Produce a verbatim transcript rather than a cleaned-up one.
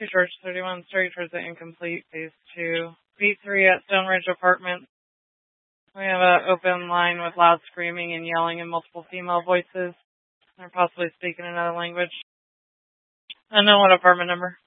two George thirty-one, straight towards the incomplete phase two. B three at Stone Ridge Apartments. We have an open line with loud screaming and yelling in multiple female voices. They're possibly speaking another language. I know what apartment number.